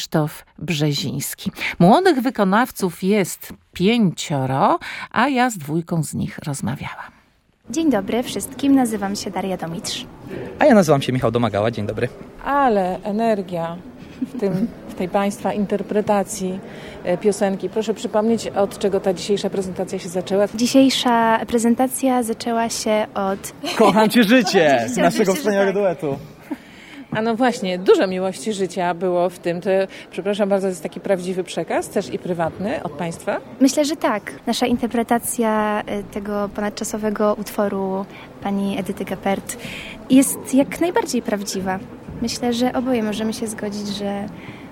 Krzysztof Brzeziński. Młodych wykonawców jest 5, a ja z 2 z nich rozmawiałam. Dzień dobry wszystkim, nazywam się Daria Domitrz. A ja nazywam się Michał Domagała, dzień dobry. Ale energia w tej Państwa interpretacji piosenki. Proszę przypomnieć, od czego ta dzisiejsza prezentacja się zaczęła. Dzisiejsza prezentacja zaczęła się od... Kocham Cię życie! Naszego wspaniałego duetu. A no właśnie, dużo miłości życia było w tym. To, przepraszam bardzo, to jest taki prawdziwy przekaz, też i prywatny od Państwa? Myślę, że tak. Nasza interpretacja tego ponadczasowego utworu pani Edyty Geppert jest jak najbardziej prawdziwa. Myślę, że oboje możemy się zgodzić, że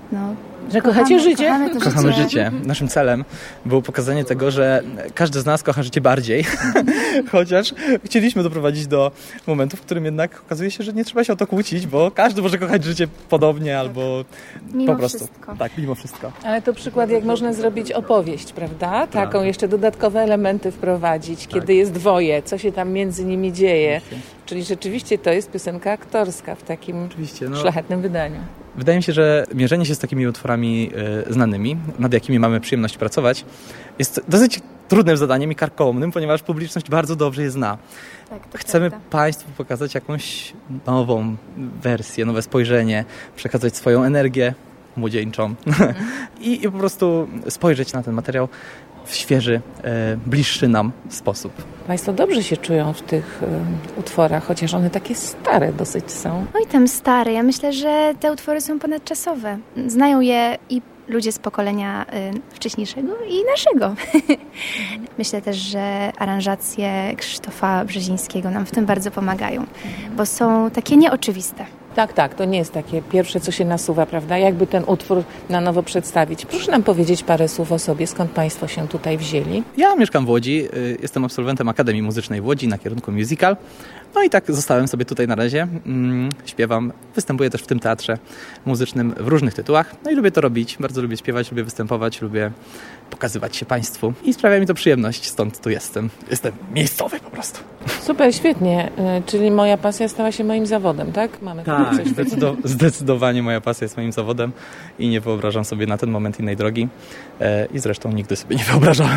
że kochacie życie? Kochamy życie. Naszym celem było pokazanie tego, że każdy z nas kocha życie bardziej. Chociaż chcieliśmy doprowadzić do momentu, w którym jednak okazuje się, że nie trzeba się o to kłócić, bo każdy może kochać życie podobnie albo mimo po prostu. Wszystko. Tak, mimo wszystko. Ale to przykład, jak można zrobić opowieść, prawda? Taką jeszcze dodatkowe elementy wprowadzić, kiedy jest dwoje, co się tam między nimi dzieje. Czyli rzeczywiście to jest piosenka aktorska w takim szlachetnym wydaniu. Wydaje mi się, że mierzenie się z takimi utworami znanymi, nad jakimi mamy przyjemność pracować, jest dosyć trudnym zadaniem i karkołomnym, ponieważ publiczność bardzo dobrze je zna. Tak, Chcemy prawda. Państwu pokazać jakąś nową wersję, nowe spojrzenie, przekazać swoją energię młodzieńczą i po prostu spojrzeć na ten materiał w świeży, bliższy nam sposób. Państwo dobrze się czują w tych utworach, chociaż one takie stare dosyć są. Oj, tam stare. Ja myślę, że te utwory są ponadczasowe. Znają je i ludzie z pokolenia wcześniejszego i naszego. Myślę też, że aranżacje Krzysztofa Brzezińskiego nam w tym bardzo pomagają, bo są takie nieoczywiste. Tak, to nie jest takie pierwsze, co się nasuwa, prawda? Jakby ten utwór na nowo przedstawić. Proszę nam powiedzieć parę słów o sobie, skąd Państwo się tutaj wzięli? Ja mieszkam w Łodzi, jestem absolwentem Akademii Muzycznej w Łodzi na kierunku musical. No i tak zostałem sobie tutaj na razie. Śpiewam, występuję też w tym teatrze muzycznym w różnych tytułach. No i lubię to robić, bardzo lubię śpiewać, lubię występować, lubię pokazywać się Państwu. I sprawia mi to przyjemność, stąd tu jestem. Jestem miejscowy po prostu. Super, świetnie. Czyli moja pasja stała się moim zawodem, tak? Mamy Tak, zdecydowanie moja pasja jest moim zawodem i nie wyobrażam sobie na ten moment innej drogi. I zresztą nigdy sobie nie wyobrażałem.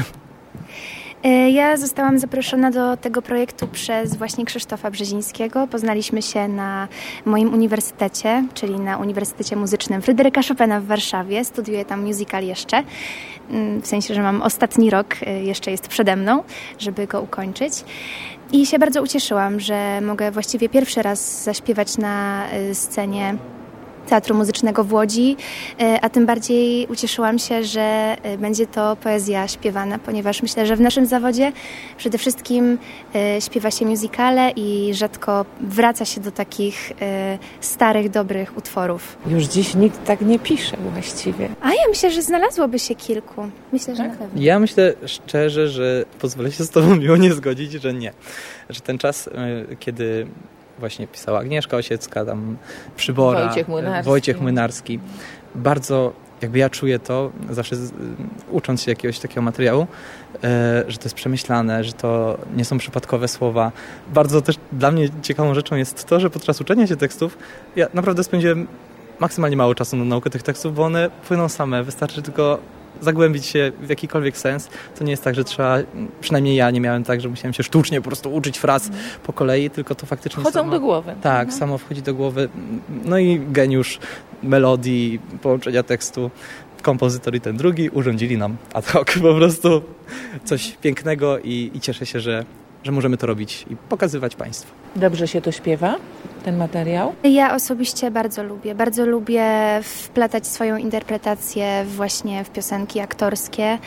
Ja zostałam zaproszona do tego projektu przez właśnie Krzysztofa Brzezińskiego. Poznaliśmy się na moim uniwersytecie, czyli na Uniwersytecie Muzycznym Fryderyka Chopina w Warszawie. Studiuję tam musical jeszcze, w sensie, że mam ostatni rok, jeszcze jest przede mną, żeby go ukończyć. I się bardzo ucieszyłam, że mogę właściwie pierwszy raz zaśpiewać na scenie Teatru Muzycznego w Łodzi, a tym bardziej ucieszyłam się, że będzie to poezja śpiewana, ponieważ myślę, że w naszym zawodzie przede wszystkim śpiewa się musicale i rzadko wraca się do takich starych, dobrych utworów. Już dziś nikt tak nie pisze właściwie. A ja myślę, że znalazłoby się kilku. Myślę, że na pewno. Ja myślę szczerze, że pozwolę się z Tobą miło nie zgodzić, że nie. Że ten czas, kiedy właśnie pisała Agnieszka Osiecka, tam Przybora, Wojciech Młynarski. Bardzo jakby ja czuję to, zawsze ucząc się jakiegoś takiego materiału, że to jest przemyślane, że to nie są przypadkowe słowa. Bardzo też dla mnie ciekawą rzeczą jest to, że podczas uczenia się tekstów ja naprawdę spędziłem maksymalnie mało czasu na naukę tych tekstów, bo one płyną same. Wystarczy tylko zagłębić się w jakikolwiek sens. To nie jest tak, że trzeba, przynajmniej ja nie miałem tak, że musiałem się sztucznie po prostu uczyć fraz po kolei, tylko to faktycznie wchodzą do głowy. Tak, samo wchodzi do głowy. No i geniusz melodii, połączenia tekstu, kompozytor i ten drugi urządzili nam ad hoc po prostu coś pięknego i cieszę się, że możemy to robić i pokazywać Państwu. Dobrze się to śpiewa, ten materiał? Ja osobiście bardzo lubię wplatać swoją interpretację właśnie w piosenki aktorskie.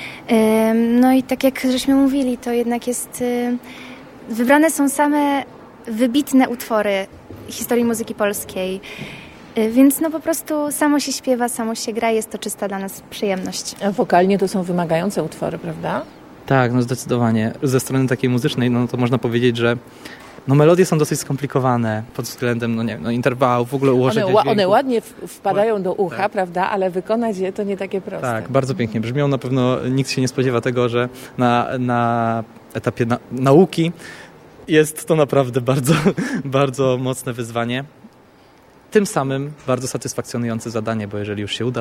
No i tak jak żeśmy mówili, to jednak jest... Wybrane są same wybitne utwory historii muzyki polskiej. Więc po prostu samo się śpiewa, samo się gra, jest to czysta dla nas przyjemność. A wokalnie to są wymagające utwory, prawda? Tak, zdecydowanie. Ze strony takiej muzycznej, to można powiedzieć, że melodie są dosyć skomplikowane pod względem, interwałów, w ogóle ułożenia dźwięku. One ładnie wpadają do ucha, tak, prawda, ale wykonać je to nie takie proste. Tak, bardzo pięknie brzmią. Na pewno nikt się nie spodziewa tego, że na etapie nauki jest to naprawdę bardzo, bardzo mocne wyzwanie. Tym samym bardzo satysfakcjonujące zadanie, bo jeżeli już się uda,